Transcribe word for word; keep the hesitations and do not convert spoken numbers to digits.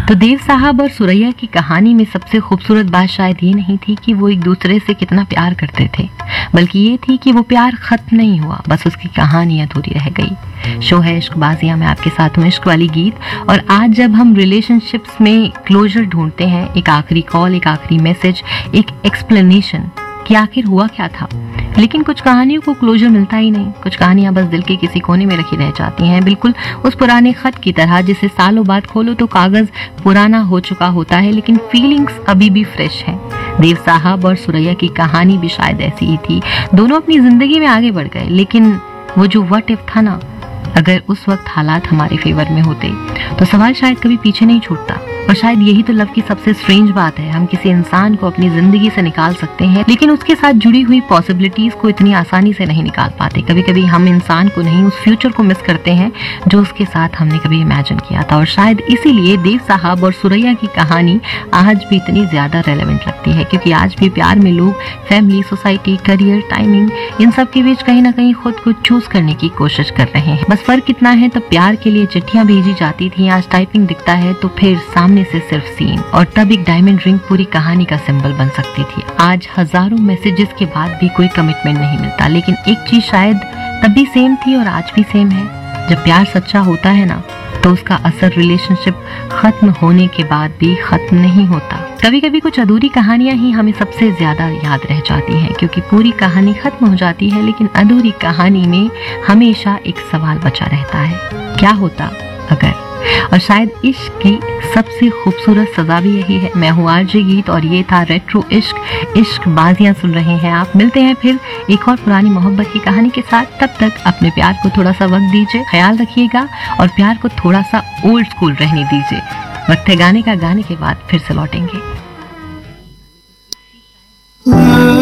तो देव साहब और सुरैया की कहानी में सबसे खूबसूरत बात शायद ये नहीं थी कि वो एक दूसरे से कितना प्यार करते थे, बल्कि ये थी कि वो प्यार खत्म नहीं हुआ, बस उसकी कहानी अधूरी रह गई। शो है इश्क बाजियां, मैं आपके साथ हूँ इश्क वाली गीत। और आज जब हम रिलेशनशिप्स में क्लोजर ढूंढते हैं, एक आखिरी कॉल, एक आखिरी मैसेज, एक एक्सप्लेनेशन कि आखिर हुआ क्या था, लेकिन कुछ कहानियों को क्लोजर मिलता ही नहीं। कुछ कहानियां बस दिल के किसी कोने में रखी रह जाती हैं, बिल्कुल उस पुराने खत की तरह जिसे सालों बाद खोलो तो कागज पुराना हो चुका होता है, लेकिन फीलिंग्स अभी भी फ्रेश हैं। देव साहब और सुरैया की कहानी भी शायद ऐसी ही थी। दोनों अपनी जिंदगी में आगे बढ़ गए, लेकिन वो जो व्हाट इफ था ना, अगर उस वक्त हालात हमारे फेवर में होते तो सवाल शायद कभी पीछे नहीं छूटता। और शायद यही तो लव की सबसे स्ट्रेंज बात है, हम किसी इंसान को अपनी जिंदगी से निकाल सकते हैं, लेकिन उसके साथ जुड़ी हुई पॉसिबिलिटीज को इतनी आसानी से नहीं निकाल पाते। कभी कभी हम इंसान को नहीं, उस फ्यूचर को मिस करते हैं जो उसके साथ हमने कभी इमेजिन किया था। और शायद इसीलिए देव साहब और सुरैया की कहानी आज भी इतनी ज्यादा रेलेवेंट लगती है, क्योंकि आज भी प्यार में लोग फैमिली, सोसाइटी, करियर, टाइमिंग, इन सब के बीच कहीं ना कहीं खुद को चूज करने की कोशिश कर रहे हैं। बस फर्क इतना है, तब प्यार के लिए चिट्ठियां भेजी जाती थी, आज टाइपिंग दिखता है तो फिर सामने से सिर्फ सीन। और तब एक डायमंड रिंग पूरी कहानी का सिंबल बन सकती थी। आज हजारों मैसेजेस के बाद भी कोई कमिटमेंट नहीं मिलता, लेकिन एक चीज शायद तब भी सेम थी और आज भी सेम है। जब प्यार सच्चा होता है ना, तो उसका असर रिलेशनशिप खत्म होने के बाद भी खत्म नहीं होता। कभी कभी कुछ अधूरी कहानियां ही हमें सबसे ज्यादा याद रह जाती हैं, क्योंकि पूरी कहानी खत्म हो जाती है, लेकिन अधूरी कहानी में हमेशा एक सवाल बचा रहता है, क्या होता अगर। और शायद इश्क की सबसे खूबसूरत सजा भी यही है। मैं हूँ आरजे गीत और ये था रेट्रो इश्क। इश्क बाजियां सुन रहे हैं आप। मिलते हैं फिर एक और पुरानी मोहब्बत की कहानी के साथ। तब तक अपने प्यार को थोड़ा सा वक्त दीजिए, ख्याल रखिएगा और प्यार को थोड़ा सा ओल्ड स्कूल रहने दीजिए। वक्त है गाने का, गाने के बाद फिर से लौटेंगे।